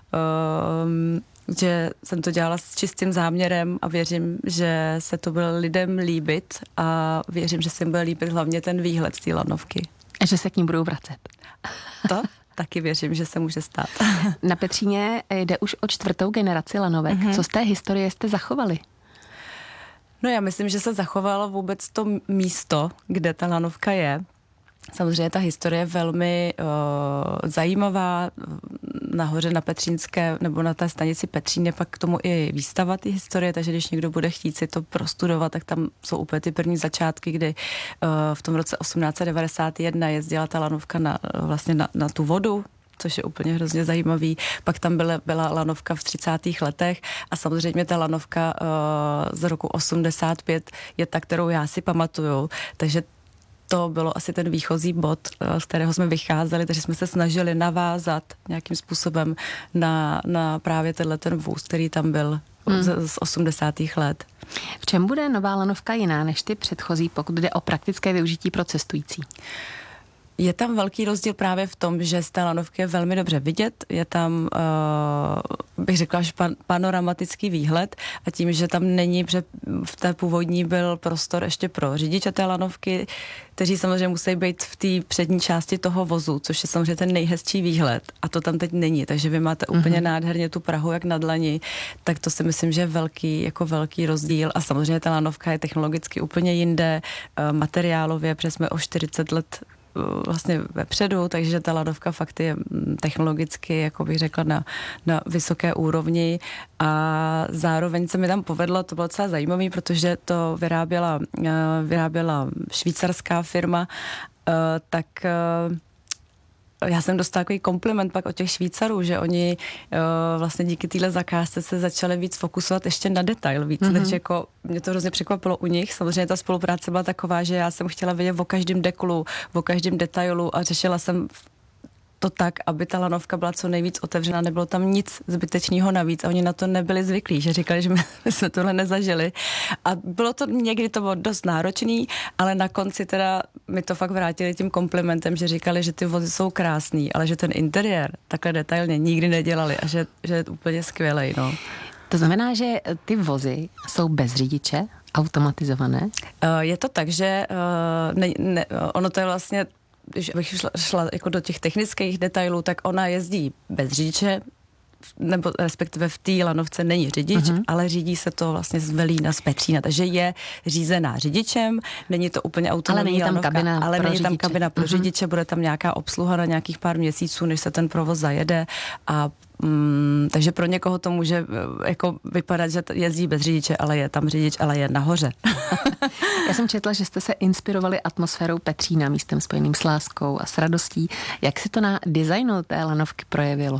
že jsem to dělala s čistým záměrem a věřím, že se to bude lidem líbit a věřím, že se jim bude líbit hlavně ten výhled z té lanovky. A že se k ní budou vracet. To taky věřím, že se může stát. Na Petříně jde už o 4. generaci lanovek. Co z té historie jste zachovali? No já myslím, že se zachovalo vůbec to místo, kde ta lanovka je. Samozřejmě ta historie je velmi zajímavá. Nahoře na Petřínské nebo na té stanici Petřín je pak k tomu i výstava té historie, takže když někdo bude chtít si to prostudovat, tak tam jsou úplně ty první začátky, kdy v tom roce 1891 jezdila ta lanovka vlastně na tu vodu, což je úplně hrozně zajímavý. Pak tam byla lanovka v 30. letech a samozřejmě ta lanovka z roku 85 je ta, kterou já si pamatuju, takže to bylo asi ten výchozí bod, z kterého jsme vycházeli, takže jsme se snažili navázat nějakým způsobem na právě ten vůz, který tam byl z 80. let. V čem bude nová lanovka jiná než ty předchozí, pokud jde o praktické využití pro cestující? Je tam velký rozdíl právě v tom, že z té lanovky je velmi dobře vidět, je tam, bych řekla, že panoramatický výhled a tím, že tam není, protože v té původní byl prostor ještě pro řidiče té lanovky, kteří samozřejmě musí být v té přední části toho vozu, což je samozřejmě ten nejhezčí výhled a to tam teď není, takže vy máte úplně nádherně tu Prahu jak na dlani, tak to si myslím, že je velký rozdíl a samozřejmě ta lanovka je technologicky úplně jinde, materiálově, protože jsme o 40 let vlastně vepředu, takže ta lanovka fakt je technologicky, jako bych řekla, na vysoké úrovni a zároveň se mi tam povedlo, to bylo docela zajímavé, protože to vyráběla švýcarská firma, tak já jsem dostala takový kompliment pak od těch Švýcarů, že oni vlastně díky téhle zakázce se začali víc fokusovat ještě na detail víc, než jako mě to hrozně překvapilo u nich. Samozřejmě ta spolupráce byla taková, že já jsem chtěla vědět o každém deklu, o každém detailu a řešila jsem to tak, aby ta lanovka byla co nejvíc otevřená, nebylo tam nic zbytečného navíc a oni na to nebyli zvyklí, že říkali, že my jsme tohle nezažili. A bylo to, někdy to bylo dost náročný, ale na konci teda mi to fakt vrátili tím komplimentem, že říkali, že ty vozy jsou krásný, ale že ten interiér takhle detailně nikdy nedělali a že je úplně skvělej, no. To znamená, že ty vozy jsou bez řidiče, automatizované? Je to tak, že ono to je vlastně, když bych šla jako do těch technických detailů, tak ona jezdí bez řidiče, nebo respektive v té lanovce není řidič, ale řídí se to vlastně z Velína, z Petřína, takže je řízená řidičem, není to úplně autonomní lanovka, ale není tam kabina pro řidiče, bude tam nějaká obsluha na nějakých pár měsíců, než se ten provoz zajede a takže pro někoho to může jako vypadat, že jezdí bez řidiče, ale je tam řidič, ale je nahoře. Já jsem četla, že jste se inspirovali atmosférou Petřína, místem spojeným s láskou a s radostí. Jak si to na designu té lanovky projevilo?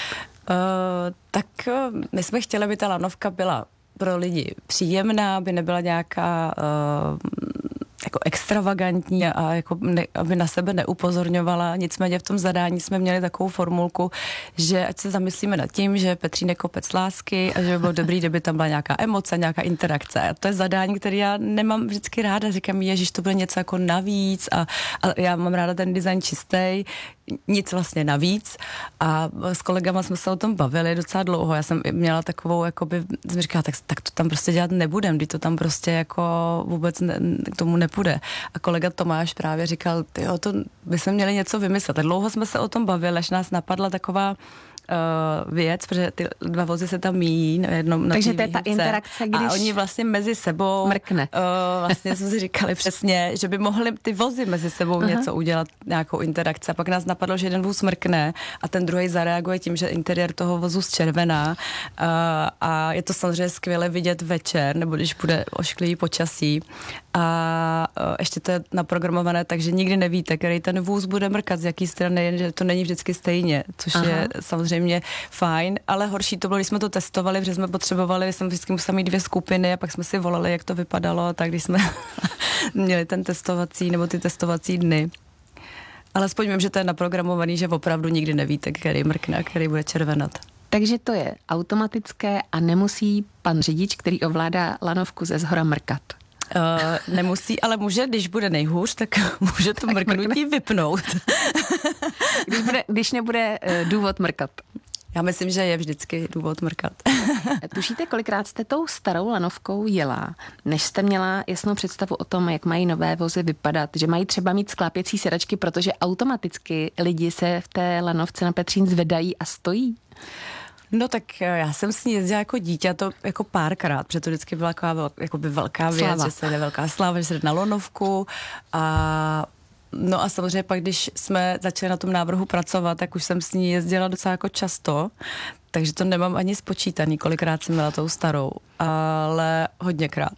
Tak my jsme chtěli, aby ta lanovka byla pro lidi příjemná, aby nebyla nějaká jako extravagantní a jako aby na sebe neupozorňovala. Nicméně v tom zadání jsme měli takovou formulku, že ať se zamyslíme nad tím, že Petřín je kopec lásky a že by bylo dobrý, kdyby tam byla nějaká emoce, nějaká interakce. A to je zadání, které já nemám vždycky ráda. Říkám, ježiš, to bude něco jako navíc a já mám ráda ten design čistý, nic vlastně navíc. A s kolegama jsme se o tom bavili docela dlouho. Já jsem měla takovou, jakoby, jsem říkala, tak to tam prostě dělat nebudem, když to tam prostě jako vůbec k tomu nepůjde. A kolega Tomáš právě říkal, tyjo, to bychom měli něco vymyslet. Tak dlouho jsme se o tom bavili, až nás napadla taková věc, protože ty dva vozy se tam míjí na jednom. Takže to je ta interakce, když a oni vlastně mezi sebou mrkne. Vlastně jsme si říkali přesně, že by mohli ty vozy mezi sebou něco udělat, nějakou interakci. A pak nás napadlo, že jeden vůz mrkne a ten druhý zareaguje tím, že interiér toho vozu zčervená. A je to samozřejmě skvěle vidět večer, nebo když bude ošklivý počasí. A ještě to je naprogramované, takže nikdy nevíte, který ten vůz bude mrkat, z jaký strany, že to není vždycky stejně, což je samozřejmě fajn, ale horší to bylo, když jsme to testovali, protože jsme potřebovali, jsem vždycky musela mít 2 skupiny a pak jsme si volali, jak to vypadalo, tak když jsme měli ten testovací nebo ty testovací dny. Ale aspoň vím, že to je naprogramovaný, že opravdu nikdy nevíte, který mrkne a který bude červenat. Takže to je automatické a nemusí pan řidič, který ovládá lanovku ze zhora mrkat. Nemusí, ale může, když bude nejhůř, tak může to mrknutí vypnout. Když nebude důvod mrkat. Já myslím, že je vždycky důvod mrkat. Tušíte, kolikrát jste tou starou lanovkou jela, než jste měla jasnou představu o tom, jak mají nové vozy vypadat, že mají třeba mít sklápěcí sedačky, protože automaticky lidi se v té lanovce na Petřín zvedají a stojí? No tak já jsem s ní jezdila jako dítě, to jako párkrát, protože to vždycky byla taková velká věc, Slava. že se jde velká sláva, že se jde na lanovku a no a samozřejmě pak, když jsme začali na tom návrhu pracovat, tak už jsem s ní jezdila docela jako často, takže to nemám ani spočítaný, kolikrát jsem měla tou starou, ale hodněkrát.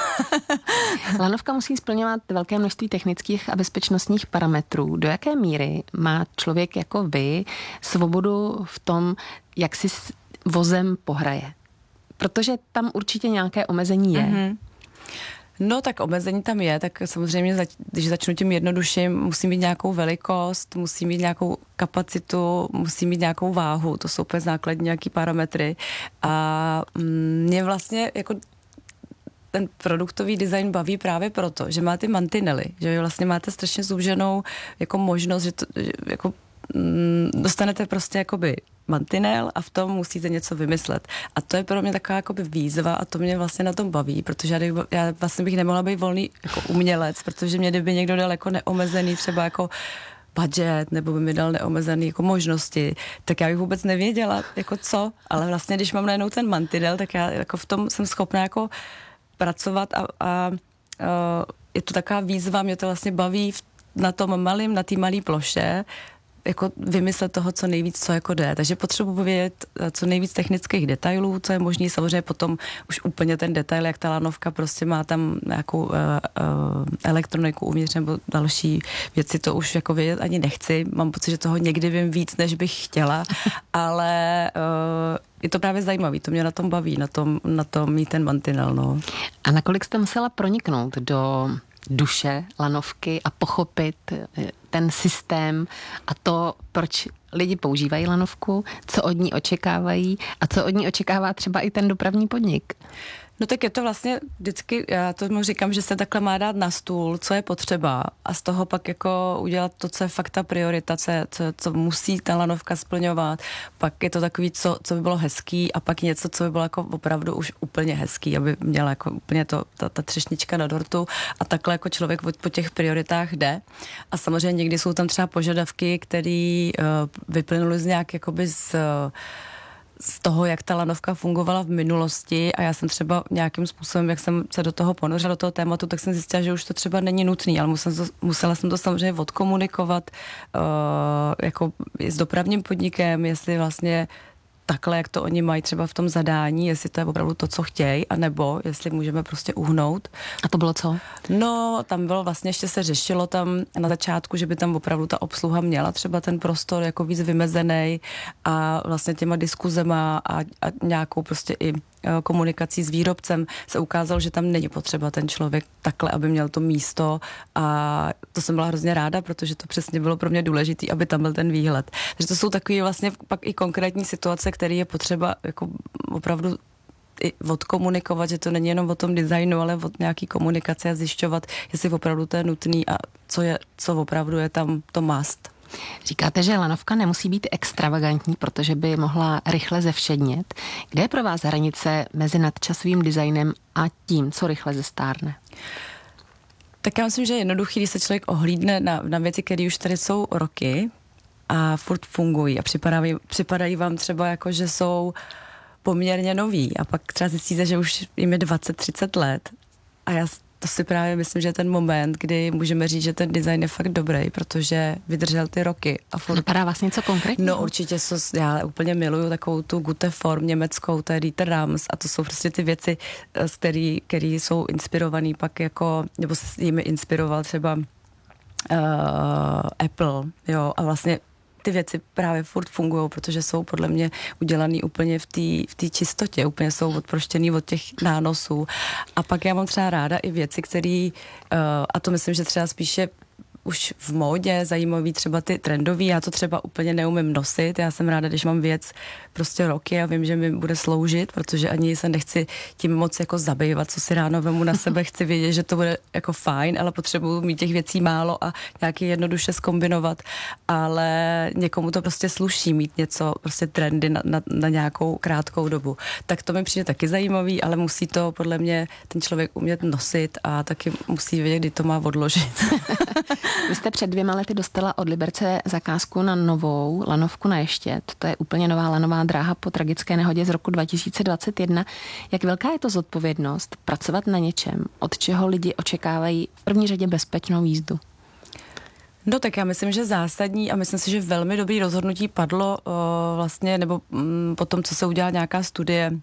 Lanovka musí splňovat velké množství technických a bezpečnostních parametrů. Do jaké míry má člověk jako vy svobodu v tom, jak si s vozem pohraje? Protože tam určitě nějaké omezení je. Mm-hmm. No tak omezení tam je, tak samozřejmě, když začnu tím jednodušším, musím mít nějakou velikost, musím mít nějakou kapacitu, musím mít nějakou váhu, to jsou úplně základní nějaký parametry a mě vlastně jako ten produktový design baví právě proto, že má ty mantinely, že vlastně máte strašně zúženou jako možnost, že to jako dostanete prostě jakoby mantinel a v tom musíte něco vymyslet. A to je pro mě taková jakoby výzva a to mě vlastně na tom baví, protože já vlastně bych nemohla být volný jako umělec, protože mě kdyby někdo dal jako neomezený třeba jako budget, nebo by mi dal neomezený jako možnosti, tak já bych vůbec nevěděla jako co, ale vlastně když mám najednou ten mantinel, tak já jako v tom jsem schopná jako pracovat a je to taková výzva, mě to vlastně baví na tom malým, na té malé ploše, jako vymyslet toho, co nejvíc, co jako jde. Takže potřebuji vědět co nejvíc technických detailů, co je možný, samozřejmě potom už úplně ten detail, jak ta lanovka prostě má tam nějakou elektroniku uvnitř nebo další věci, to už jako vědět ani nechci. Mám pocit, že toho někdy vím víc, než bych chtěla, ale je to právě zajímavý, to mě na tom baví, na tom mít ten mantinel, no. A nakolik jste musela proniknout do duše lanovky a pochopit ten systém a to, proč lidi používají lanovku, co od ní očekávají a co od ní očekává třeba i ten dopravní podnik. No tak je to vlastně vždycky, já tomu říkám, že se takhle má dát na stůl, co je potřeba a z toho pak jako udělat to, co je fakt ta priorita, co musí ta lanovka splňovat. Pak je to takový, co by bylo hezký a pak něco, co by bylo jako opravdu už úplně hezký, aby měla jako úplně ta třešnička na dortu a takhle jako člověk po těch prioritách jde. A samozřejmě někdy jsou tam třeba požadavky, které vyplynuly z nějak jakoby z toho, jak ta lanovka fungovala v minulosti a já jsem třeba nějakým způsobem, jak jsem se do toho ponořila, do toho tématu, tak jsem zjistila, že už to třeba není nutný, ale musela jsem to samozřejmě odkomunikovat jako s dopravním podnikem, jestli vlastně takhle, jak to oni mají třeba v tom zadání, jestli to je opravdu to, co chtějí, anebo jestli můžeme prostě uhnout. A to bylo co? No, tam bylo vlastně, ještě se řešilo tam na začátku, že by tam opravdu ta obsluha měla třeba ten prostor jako víc vymezený a vlastně těma diskuzema a nějakou prostě i komunikací s výrobcem se ukázalo, že tam není potřeba ten člověk takhle, aby měl to místo a to jsem byla hrozně ráda, protože to přesně bylo pro mě důležitý, aby tam byl ten výhled. Takže to jsou takové vlastně pak i konkrétní situace, které je potřeba jako opravdu i odkomunikovat, že to není jenom o tom designu, ale o nějaký komunikaci a zjišťovat, jestli opravdu to je nutný a co opravdu je tam to must. Říkáte, že lanovka nemusí být extravagantní, protože by mohla rychle zevšednět. Kde je pro vás hranice mezi nadčasovým designem a tím, co rychle zestárne? Tak já myslím, že je jednoduchý, když se člověk ohlídne na věci, které už tady jsou roky a furt fungují a připadají vám třeba jako, že jsou poměrně noví a pak třeba zjistíte, že už jim je 20-30 let a to si právě myslím, že je ten moment, kdy můžeme říct, že ten design je fakt dobrý, protože vydržel ty roky. A furt... Napadá vás něco konkrétního? No určitě, já úplně miluju takovou tu Gute Form německou, to je Dieter Rams a to jsou prostě ty věci, které jsou inspirované pak jako, nebo se jimi inspiroval třeba Apple, jo, a vlastně ty věci právě furt fungují, protože jsou podle mě udělaný úplně v té čistotě, úplně jsou odproštěný od těch nánosů. A pak já mám třeba ráda i věci, které, a to myslím, že třeba spíše už v módě, zajímavý třeba ty trendový, já to třeba úplně neumím nosit, já jsem ráda, když mám věc prostě roky a vím, že mi bude sloužit, protože ani se nechci tím moc jako zabývat, co si ráno vemu na sebe, chci vědět, že to bude jako fajn, ale potřebuju mít těch věcí málo a nějaký jednoduše zkombinovat, ale někomu to prostě sluší mít něco, prostě trendy na nějakou krátkou dobu. Tak to mi přijde taky zajímavý, ale musí to podle mě ten člověk umět nosit a taky musí vědět, kdy to má odložit. Vy jste před 2 lety dostala od Liberce zakázku na novou lanovku na Ještěd. To je úplně nová lanová dráha po tragické nehodě z roku 2021. Jak velká je to zodpovědnost pracovat na něčem, od čeho lidi očekávají v první řadě bezpečnou jízdu? No tak já myslím, že zásadní a myslím si, že velmi dobrý rozhodnutí padlo vlastně, nebo po tom, co se udělá nějaká studie,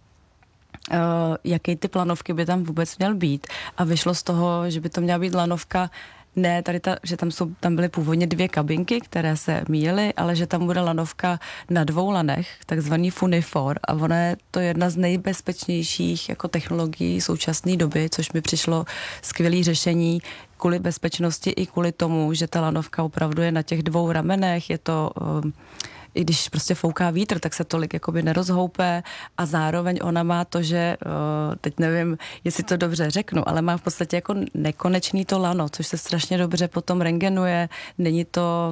jaký typ lanovky by tam vůbec měl být. A vyšlo z toho, že by to měla být lanovka ne, že tam byly původně 2 kabinky, které se míjely, ale že tam bude lanovka na 2 lanech, takzvaný Funifor, a ona je to jedna z nejbezpečnějších jako technologií současné doby, což mi přišlo skvělé řešení kvůli bezpečnosti i kvůli tomu, že ta lanovka opravdu je na těch 2 ramenech, je to i když prostě fouká vítr, tak se tolik jakoby nerozhoupe a zároveň ona má to, že teď nevím, jestli to dobře řeknu, ale má v podstatě jako nekonečný to lano, což se strašně dobře potom rengenuje, není to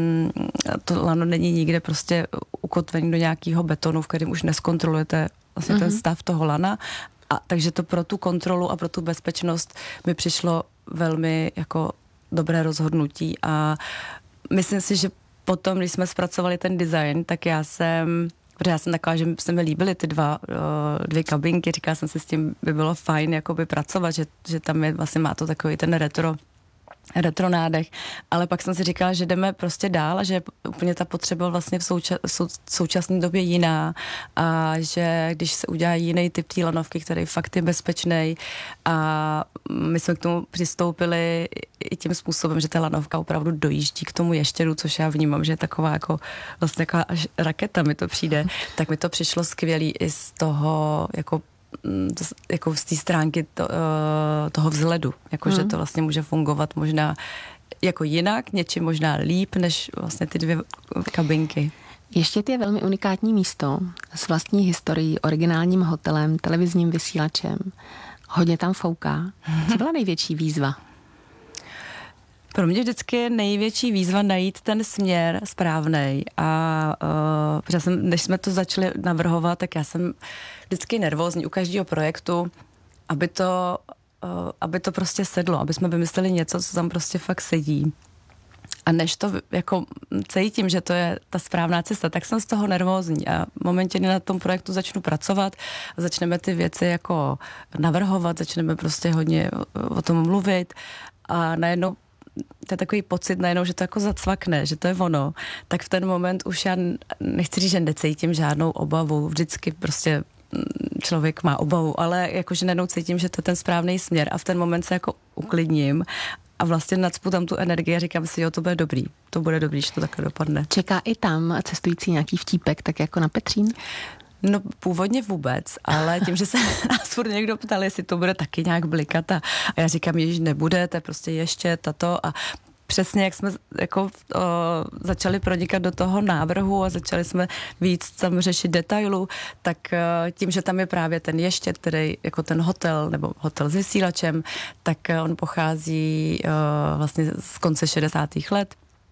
lano není nikde prostě ukotvený do nějakého betonu, v kterém už neskontrolujete vlastně ten stav toho lana, a takže to pro tu kontrolu a pro tu bezpečnost mi přišlo velmi jako dobré rozhodnutí a myslím si, že potom, když jsme zpracovali ten design, tak já jsem taková, že se mi líbily ty 2 kabinky, říkala jsem si, s tím by bylo fajn jakoby pracovat, že tam je, vlastně má to takový ten retro nádech, ale pak jsem si říkala, že jdeme prostě dál a že úplně ta potřeba vlastně v současné době jiná a že když se udělá jiný typ té lanovky, který fakt je bezpečný a my jsme k tomu přistoupili i tím způsobem, že ta lanovka opravdu dojíždí k tomu ještědu, což já vnímám, že je taková jako vlastně taková až raketa mi to přijde, tak mi to přišlo skvělý i z toho jako jako z té stránky toho vzhledu, jako že to vlastně může fungovat možná jako jinak, něčím možná líp, než vlastně ty 2 kabinky. Ještě je velmi unikátní místo s vlastní historií, originálním hotelem, televizním vysílačem. Hodně tam fouká. Co byla největší výzva? Pro mě vždycky je největší výzva najít ten směr správnej. A než jsme to začali navrhovat, tak já jsem vždycky nervózní u každého projektu, aby to prostě sedlo, aby jsme vymysleli něco, co tam prostě fakt sedí. A než to jako cítím, že to je ta správná cesta, tak jsem z toho nervózní. A v momentě, kdy na tom projektu začnu pracovat, začneme ty věci jako navrhovat, začneme prostě hodně o tom mluvit a najednou to je takový pocit najednou, že to jako zacvakne, že to je ono, tak v ten moment už já nechci říct, že necítím žádnou obavu. Vždycky prostě člověk má obavu, ale jakože najednou cítím, že to je ten správný směr a v ten moment se jako uklidním a vlastně nacpu tam tu energii a říkám si, jo, to bude dobrý, že to takhle dopadne. Čeká i tam cestující nějaký vtípek, tak jako na Petřín? No původně vůbec, ale tím, že se nás furt někdo ptal, jestli to bude taky nějak blikat a já říkám, ježiš, nebude, to je prostě ještě tato a přesně jak jsme jako začali pronikat do toho návrhu a začali jsme víc tam řešit detailů, tak tím, že tam je právě ten ještět, který jako ten hotel nebo hotel s vysílačem, tak on pochází vlastně z konce 60. let.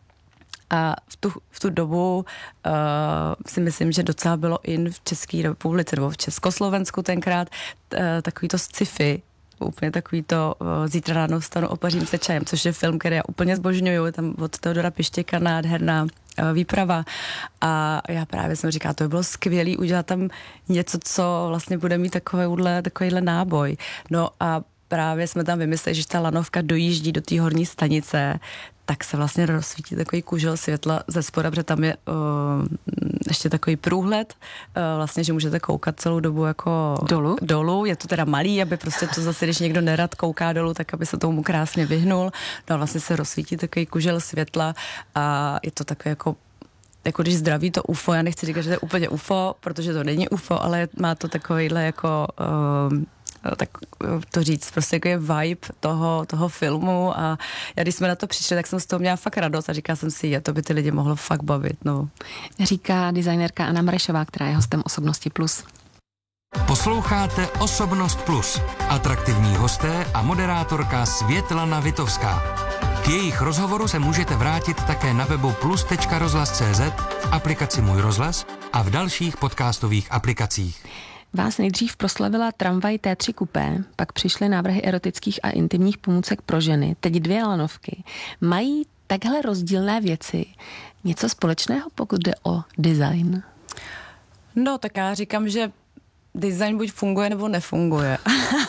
A v tu dobu si myslím, že docela bylo in v České republice nebo v Československu tenkrát takový to sci-fi, úplně takový to Zítra ráno vstanu, opařím se čajem, což je film, který já úplně zbožňuju, tam od Teodora Pištěka nádherná výprava a já právě jsem říkala, to by bylo skvělý udělat tam něco, co vlastně bude mít takovýhle náboj. No a právě jsme tam vymysleli, že ta lanovka dojíždí do té horní stanice, tak se vlastně rozsvítí takový kužel světla ze spoda, protože tam je ještě takový průhled, vlastně, že můžete koukat celou dobu jako dolů. Je to teda malý, aby prostě to zase, když někdo nerad kouká dolů, tak aby se tomu krásně vyhnul. No a vlastně se rozsvítí takový kužel světla a je to takové jako když zdraví to UFO, já nechci říkat, že to je úplně UFO, protože to není UFO, ale má to takovýhle jako tak to říct, prostě jako je vibe toho filmu a já když jsme na to přišli, tak jsem z toho měla fakt radost a říkala jsem si, to by ty lidi mohlo fakt bavit. No. Říká designérka Anna Marešová, která je hostem Osobnosti Plus. Posloucháte Osobnost Plus. Atraktivní hosté a moderátorka Světlana Vitovská. K jejich rozhovoru se můžete vrátit také na webu plus.rozhlas.cz, v aplikaci Můj rozhlas a v dalších podcastových aplikacích. Vás nejdřív proslavila tramvaj T3 kupé, pak přišly návrhy erotických a intimních pomůcek pro ženy, teď 2 lanovky. Mají takhle rozdílné věci něco společného, pokud jde o design? No, tak já říkám, že design buď funguje, nebo nefunguje.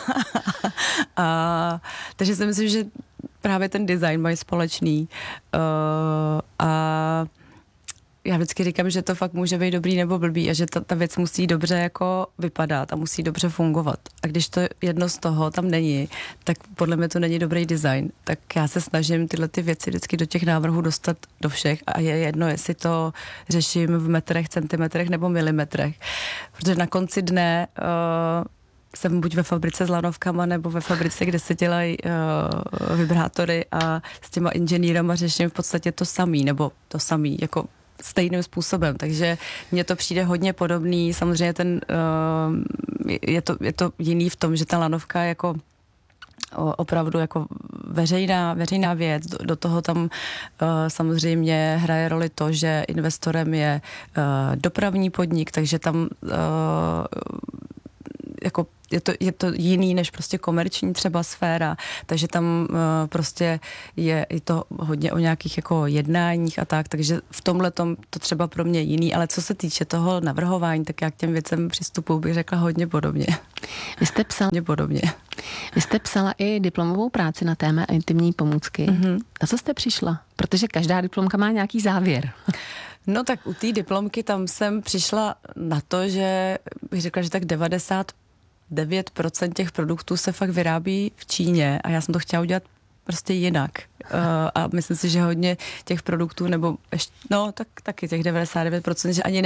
Takže si myslím, že právě ten design mají společný. A já vždycky říkám, že to fakt může být dobrý nebo blbý a že ta věc musí dobře jako vypadat a musí dobře fungovat. A když to jedno z toho tam není, tak podle mě to není dobrý design. Tak já se snažím tyhle ty věci vždycky do těch návrhů dostat do všech a je jedno, jestli to řeším v metrech, centimetrech nebo milimetrech. Protože na konci dne jsem buď ve fabrice s lanovkama nebo ve fabrice, kde se dělají vibrátory a s těma inženýrama řeším v podstatě to samý, nebo to samý, jako stejným způsobem, takže mně to přijde hodně podobný. Samozřejmě je to jiný v tom, že ta lanovka je jako opravdu jako veřejná věc. Do toho tam samozřejmě hraje roli to, že investorem je dopravní podnik, takže tam jako je to jiný než prostě komerční třeba sféra, takže tam prostě je i to hodně o nějakých jako jednáních a tak, takže v tomhletom to třeba pro mě jiný, ale co se týče toho navrhování, tak já k těm věcem přistupuji, bych řekla hodně podobně. Vy jste psala i diplomovou práci na téma intimní pomůcky. Mm-hmm. Na co jste přišla? Protože každá diplomka má nějaký závěr. No tak u té diplomky tam jsem přišla na to, že bych řekla, že tak 99% těch produktů se fakt vyrábí v Číně a já jsem to chtěla udělat prostě jinak. A myslím si, že hodně těch produktů, nebo taky těch 99%, že ani